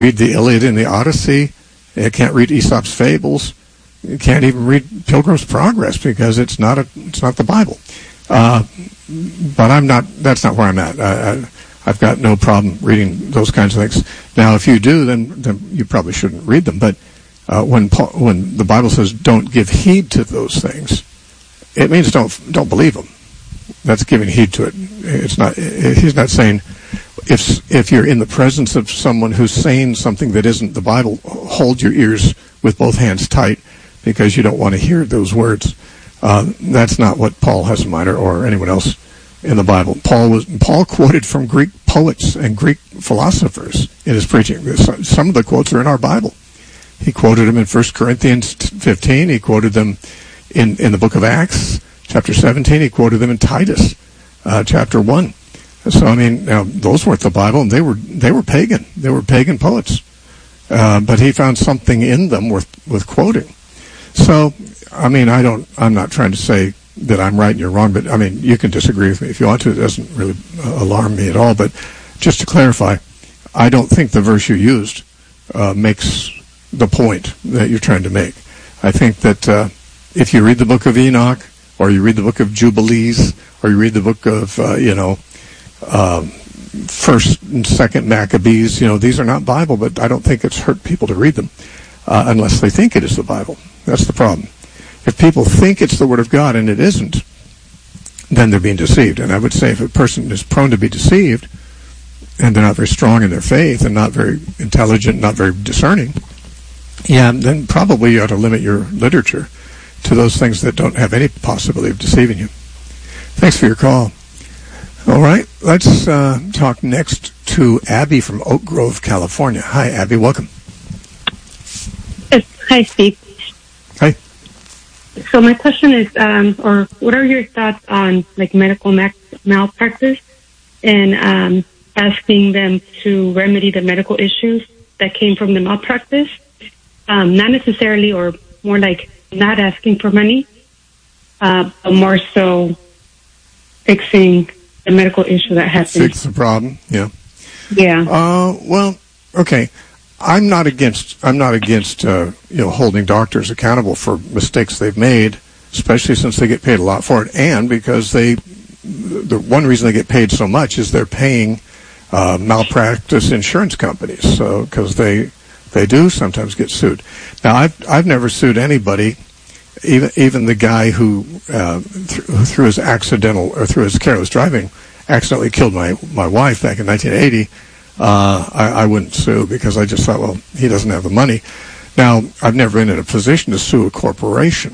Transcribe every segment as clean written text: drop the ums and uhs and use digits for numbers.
read the Iliad and the Odyssey. It can't read Aesop's Fables. It can't even read Pilgrim's Progress because it's not the Bible. But I'm not. That's not where I'm at. I've got no problem reading those kinds of things. Now, if you do, then you probably shouldn't read them. But when the Bible says don't give heed to those things, it means don't believe them. That's giving heed to it. It's not. He's not saying if you're in the presence of someone who's saying something that isn't the Bible, hold your ears with both hands tight because you don't want to hear those words. That's not what Paul has in mind, or anyone else in the Bible. Paul quoted from Greek poets and Greek philosophers in his preaching. Some of the quotes are in our Bible. He quoted them in 1 Corinthians 15. He quoted them in the book of Acts, chapter 17. He quoted them in Titus, chapter 1. So, I mean, now, those weren't the Bible, and they were pagan. They were pagan poets. But he found something in them worth quoting. So, I mean, I'm not trying to say that I'm right and you're wrong, but I mean, you can disagree with me if you want to. It doesn't really alarm me at all. But just to clarify, I don't think the verse you used makes the point that you're trying to make. I think that if you read the book of Enoch, or you read the book of Jubilees, or you read the book of, First and Second Maccabees, these are not Bible, but I don't think it's hurt people to read them unless they think it is the Bible. That's the problem. If people think it's the Word of God and it isn't, then they're being deceived. And I would say if a person is prone to be deceived, and they're not very strong in their faith, and not very intelligent, not very discerning, then probably you ought to limit your literature to those things that don't have any possibility of deceiving you. Thanks for your call. All right, let's talk next to Abby from Oak Grove, California. Hi, Abby. Welcome. Yes. Hi, Steve. Hi. So my question is, or what are your thoughts on medical malpractice and asking them to remedy the medical issues that came from the malpractice? Not necessarily, or more like not asking for money, but more so fixing the medical issue that happened. Fix the problem. Yeah. Yeah. Well, okay. I'm not against holding doctors accountable for mistakes they've made, especially since they get paid a lot for it, and because the one reason they get paid so much is they're paying malpractice insurance companies, so because they do sometimes get sued. Now, I've never sued anybody, even the guy who through his careless driving accidentally killed my wife back in 1980. I wouldn't sue because I just thought, well, he doesn't have the money. Now, I've never been in a position to sue a corporation.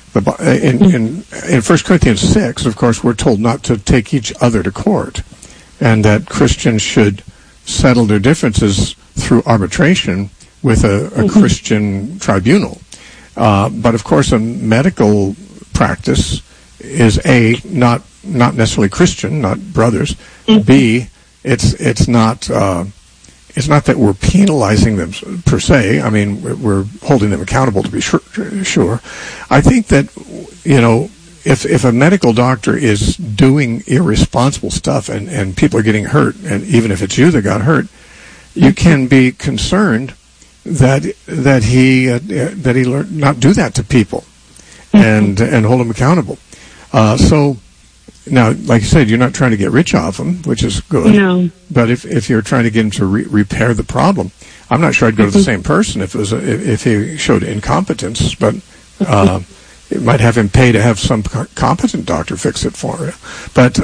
In 1 Corinthians 6, of course, we're told not to take each other to court, and that Christians should settle their differences through arbitration with a Christian tribunal. But of course, a medical practice is not necessarily Christian, not brothers. B, it's not that we're penalizing them per se. I mean, we're holding them accountable to be sure. I think that if a medical doctor is doing irresponsible stuff and people are getting hurt, and even if it's you that got hurt, you can be concerned that he learn not do that to people and hold them accountable. So now, like you said, you're not trying to get rich off them, which is good. No. But if you're trying to get him to repair the problem, I'm not sure I'd go to the same person if he showed incompetence. But it might have him pay to have some competent doctor fix it for you. But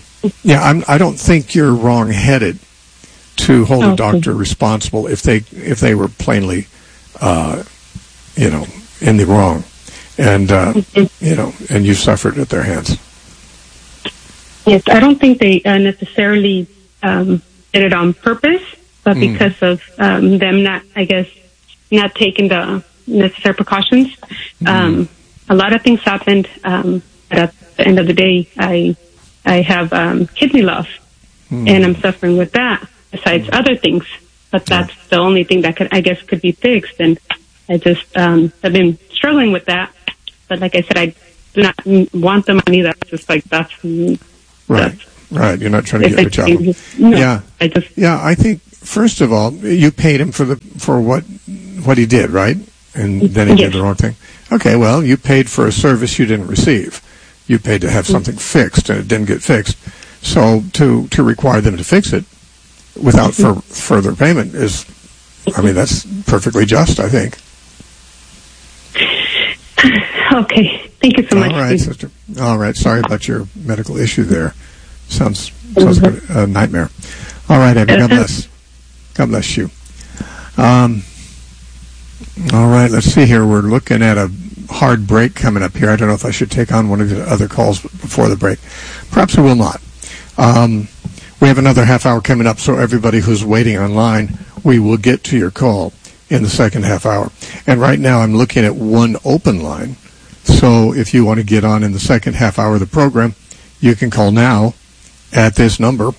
I don't think you're wrong-headed to hold a doctor responsible if they were plainly, in the wrong, and and you suffered at their hands. Yes, I don't think they necessarily did it on purpose, but because of them not taking the necessary precautions. A lot of things happened, but at the end of the day, I have kidney loss, and I'm suffering with that, besides other things. But that's the only thing that could be fixed, and I just have been struggling with that. But like I said, I do not want the money. That's just that's... Right. You're not trying to get rich out of them. No, I think first of all, you paid him for what he did, right? And then he did the wrong thing. Okay, well, you paid for a service you didn't receive. You paid to have something fixed, and it didn't get fixed. So to require them to fix it without further payment is, I mean, that's perfectly just, I think. Okay. Thank you so much. All right, sister. All right. Sorry about your medical issue there. Sounds like a nightmare. All right, Abby. God bless. God bless you. All right. Let's see here. We're looking at a hard break coming up here. I don't know if I should take on one of the other calls before the break. Perhaps I will not. We have another half hour coming up, so everybody who's waiting online, we will get to your call in the second half hour. And right now I'm looking at one open line. So if you want to get on in the second half hour of the program, you can call now at this number,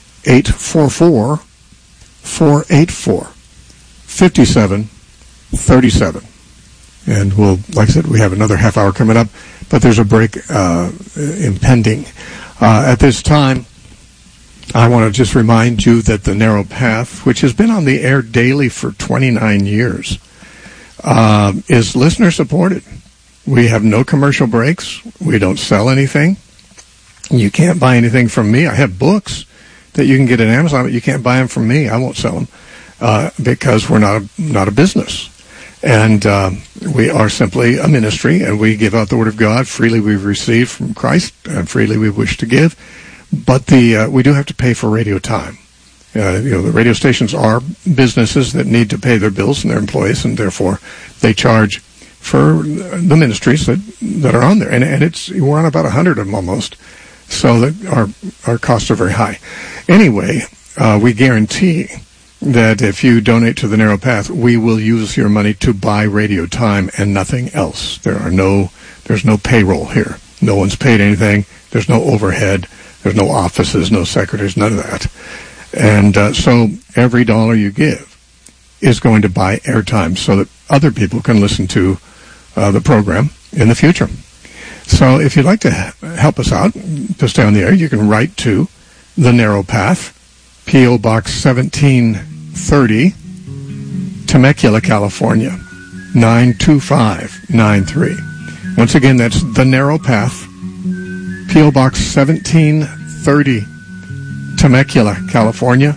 844-484-5737. And we'll, like I said, we have another half hour coming up, but there's a break impending. At this time, I want to just remind you that The Narrow Path, which has been on the air daily for 29 years, is listener supported. We have no commercial breaks. We don't sell anything. You can't buy anything from me. I have books that you can get at Amazon, but you can't buy them from me. I won't sell them because we're not a business. And we are simply a ministry, and we give out the Word of God. Freely we've received from Christ, and freely we wish to give. But we do have to pay for radio time. The radio stations are businesses that need to pay their bills and their employees, and therefore they charge for the ministries that are on there. And we're on about 100 of them almost, so that our costs are very high. Anyway, we guarantee that if you donate to The Narrow Path, we will use your money to buy radio time and nothing else. There's no payroll here. No one's paid anything. There's no overhead. There's no offices, no secretaries, none of that. And so every dollar you give is going to buy airtime so that other people can listen to the program in the future. So if you'd like to help us out, to stay on the air, you can write to The Narrow Path, P.O. Box 1730, Temecula, California, 92593. Once again, that's The Narrow Path, P.O. Box 1730, Temecula, California,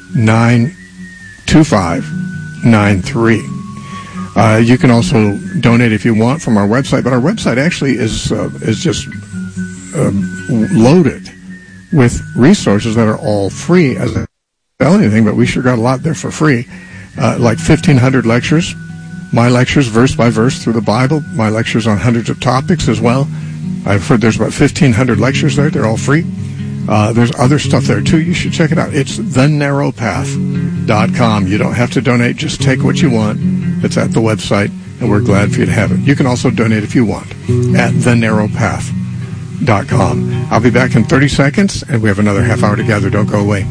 92593. You can also donate if you want from our website, but our website actually is just loaded with resources that are all free. As I sell anything, but we sure got a lot there for free, like 1,500 lectures, my lectures verse by verse through the Bible, my lectures on hundreds of topics as well. I've heard there's about 1,500 lectures there. They're all free. There's other stuff there, too. You should check it out. It's thenarrowpath.com. You don't have to donate. Just take what you want. It's at the website, and we're glad for you to have it. You can also donate if you want at thenarrowpath.com. I'll be back in 30 seconds, and we have another half hour together. Don't go away.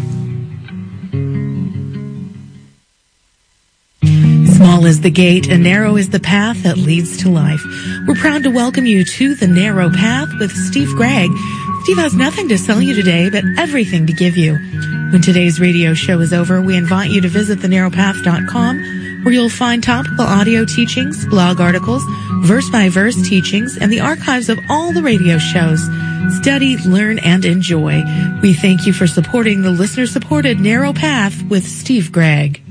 Small is the gate and narrow is the path that leads to life. We're proud to welcome you to The Narrow Path with Steve Gregg. Steve has nothing to sell you today, but everything to give you. When today's radio show is over, we invite you to visit thenarrowpath.com, where you'll find topical audio teachings, blog articles, verse-by-verse teachings, and the archives of all the radio shows. Study, learn, and enjoy. We thank you for supporting the listener-supported Narrow Path with Steve Gregg.